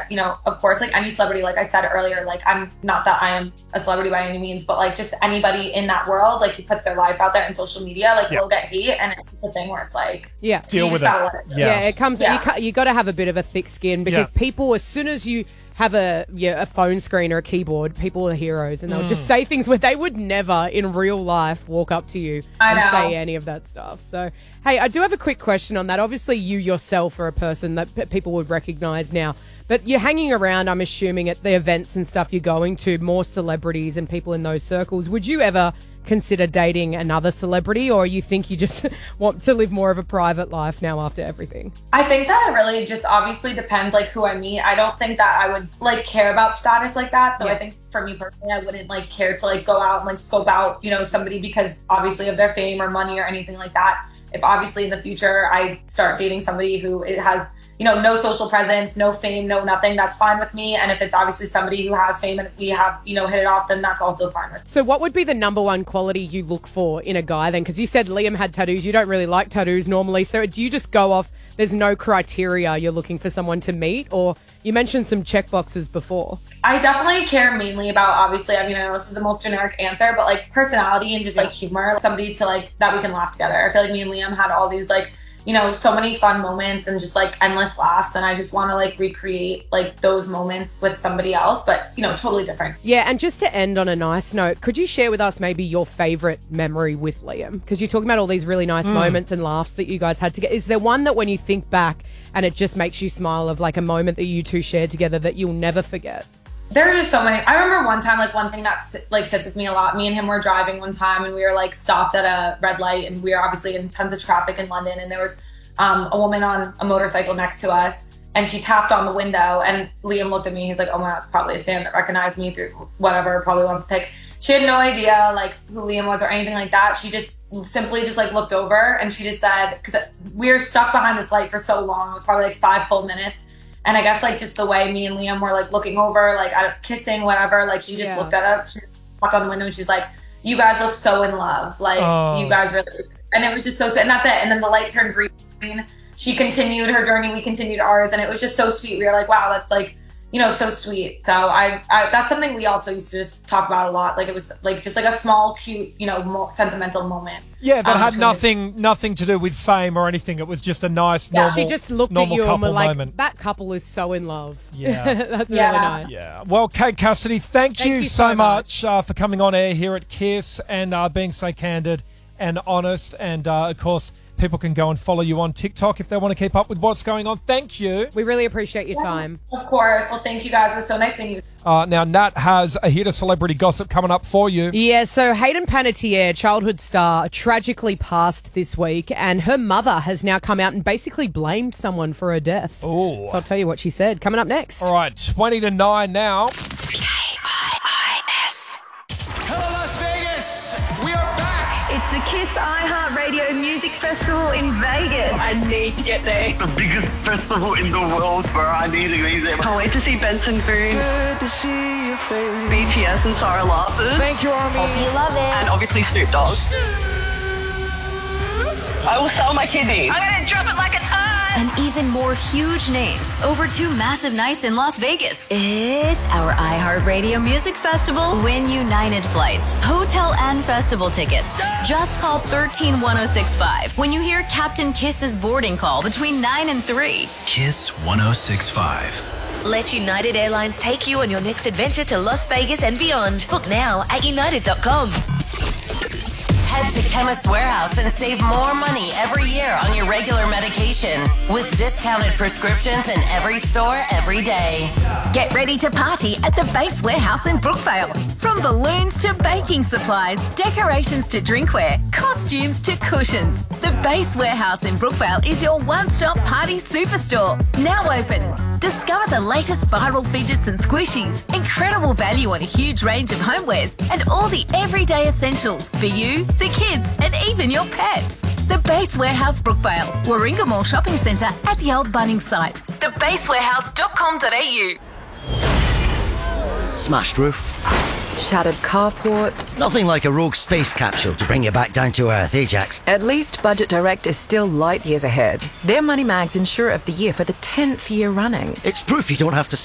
you know, of course, like any celebrity, like I said earlier, like I'm not that I am a celebrity by any means, but like just anybody in that world, like who puts their life out there in social media, like will get hate. And it's just a thing where it's like, deal with it. Yeah, it comes, you got to have a bit of a thick skin because people, as soon as you have a phone screen or a keyboard, people are heroes and they'll just say things where they would never in real life walk up to you and say any of that stuff. So, hey, I do have a quick question on that. Obviously, you yourself are a person that people would recognise now, but you're hanging around, I'm assuming, at the events and stuff you're going to, more celebrities and people in those circles. Would you ever consider dating another celebrity, or you think you just want to live more of a private life now after everything? I think that it really just obviously depends like who I meet. I don't think that I would like care about status like that. So I think for me personally, I wouldn't like care to like go out and like scope out, you know, somebody because obviously of their fame or money or anything like that. If obviously in the future I start dating somebody who has, you know, no social presence, no fame, no nothing, that's fine with me. And if it's obviously somebody who has fame and we have, you know, hit it off, then that's also fine with me. So what would be the number one quality you look for in a guy then? Because you said Liam had tattoos. You don't really like tattoos normally. So do you just go off, there's no criteria you're looking for someone to meet? Or you mentioned some checkboxes before. I definitely care mainly about, obviously, I mean, I know this is the most generic answer, but like personality and just like humor, somebody to like, that we can laugh together. I feel like me and Liam had all these like, you know, so many fun moments and just like endless laughs. And I just want to like recreate like those moments with somebody else, but you know, totally different. Yeah. And just to end on a nice note, could you share with us maybe your favorite memory with Liam? Because you're talking about all these really nice moments and laughs that you guys had together. Is there one that when you think back and it just makes you smile of like a moment that you two shared together that you'll never forget? There are just so many. I remember one time, like one thing that like sits with me a lot. Me and him were driving one time, and we were like stopped at a red light, and we were obviously in tons of traffic in London. And there was a woman on a motorcycle next to us, and she tapped on the window. And Liam looked at me. He's like, "Oh my God, probably a fan that recognized me through whatever. Probably wants to pick." She had no idea like who Liam was or anything like that. She just simply just like looked over, and she just said, because we were stuck behind this light for so long. It was probably like 5 full minutes. And I guess, like, just the way me and Liam were, like, looking over, like, kissing, whatever, like, she just looked at us, she looked on the window, and she's like, "You guys look so in love. Like, you guys really..." And it was just so sweet. And that's it. And then the light turned green. She continued her journey. We continued ours. And it was just so sweet. We were like, wow, that's, like, you know, so sweet. So I that's something we also used to just talk about a lot. Like, it was, like, just, like, a small, cute, you know, sentimental moment. Yeah, that had nothing to do with fame or anything. It was just a nice, normal, she just looked at you and was like, moment. That couple is so in love. Yeah. That's really nice. Yeah. Well, Kate Cassidy, thank you so much for coming on air here at KISS and being so candid and honest. And, of course, people can go and follow you on TikTok if they want to keep up with what's going on. Thank you. We really appreciate your time. Of course. Well, thank you guys. It was so nice meeting you. Now, Nat has a hit of celebrity gossip coming up for you. Yeah, so Hayden Panettiere, childhood star, tragically passed this week, and her mother has now come out and basically blamed someone for her death. Oh. So I'll tell you what she said. Coming up next. All right, 20 to 9 now. Hello, Las Vegas. We are back. It's the KISS iHeartRadio Music Festival in Vegas. I need to get there. The biggest festival in the world, bro. I need to be there. Can't wait to see Benson Boone, Good to see your face. BTS and Sarah Larson. Thank you, Army. Hope you love it. And obviously Snoop Dogg. I will sell my kidneys. I'm going to drop it like a ton. And even more huge names over 2 massive nights in Las Vegas. It's our iHeartRadio Music Festival. Win United flights, hotel and festival tickets. Just call 131065 when you hear Captain Kiss's boarding call between 9 and 3. KISS 1065. Let United Airlines take you on your next adventure to Las Vegas and beyond. Book now at united.com. Head to Chemist Warehouse and save more money every year on your regular medication with discounted prescriptions in every store every day. Get ready to party at the Base Warehouse in Brookvale. From balloons to baking supplies, decorations to drinkware, costumes to cushions. The Base Warehouse in Brookvale is your one-stop party superstore. Now open. Discover the latest viral fidgets and squishies, incredible value on a huge range of homewares, and all the everyday essentials for you, the kids, and even your pets. The Base Warehouse Brookvale, Warringah Mall Shopping Centre at the old Bunnings site. thebasewarehouse.com.au. Smashed roof. Shattered carport. Nothing like a rogue space capsule to bring you back down to earth, Ajax. At least Budget Direct is still light years ahead. They're Money Mag's Insurer of the Year for the 10th year running. It's proof you don't have to